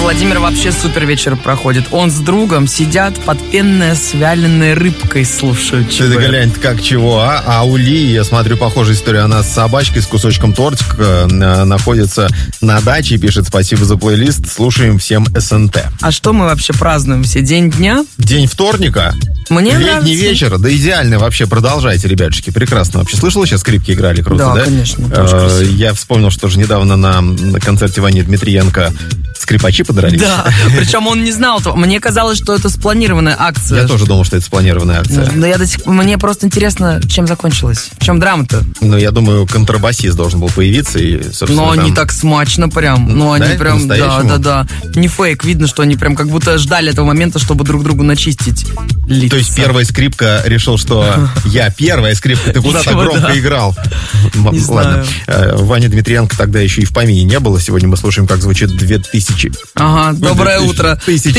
Владимир вообще супер вечер проходит. Он с другом сидят под пенной с вяленой рыбкой, слушают ЧБ. Ты глянь, как чего, а? А у Ли, я смотрю, похожая история. Она с собачкой, с кусочком тортика находится на даче и пишет: спасибо за плейлист, слушаем всем СНТ. А что мы вообще празднуем все? День дня? День вторника. Мне Летний нравится. вечер, да идеально вообще, продолжайте, ребятушки, прекрасно. Вообще, слышала, сейчас скрипки играли круто, да? Да, конечно. Я вспомнил, что же недавно на концерте Вани Дмитриенко скрипачи подрались. Да, причем он не знал этого. Мне казалось, что это спланированная акция. Я тоже думал, что это спланированная акция. Но мне просто интересно, чем закончилось. В чем драма-то? Ну, я думаю, контрабасист должен был появиться и, собственно, Но они там... так смачно прям. Ну, они Да? прям, По-настоящему? да. Не фейк. Видно, что они прям как будто ждали этого момента, чтобы друг другу начистить лица. То есть первая скрипка решил, что я первая скрипка, ты куда так Видимо, громко да. играл? Не Ладно. Ваня Дмитриенко тогда еще и в помине не было. Сегодня мы слушаем, как звучит 2000... Ага, доброе утро.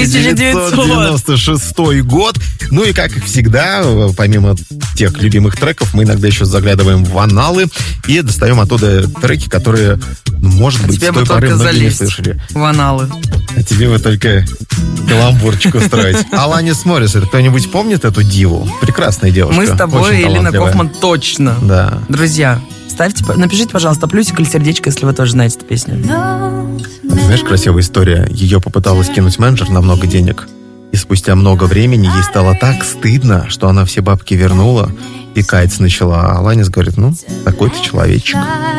1996 год. Ну и как всегда, помимо тех любимых треков, мы иногда еще заглядываем в аналы и достаем оттуда треки, которые, может быть, с Тебе бы той поры только многие не залезть слышали. в аналы. А тебе бы только каламбурчик устроить. Аланис Моррис, это кто-нибудь помнит эту диву? Прекрасная девушка. Мы с тобой, очень Елена талантливая. Кофман, точно. Да. Друзья, напишите, пожалуйста, плюсик или сердечко, если вы тоже знаете эту песню. Знаешь, красивая история. Ее попыталась кинуть менеджер на много денег. И спустя много времени ей стало так стыдно, что она все бабки вернула и каяться начала. А Аланис говорит: ну, такой ты человечек.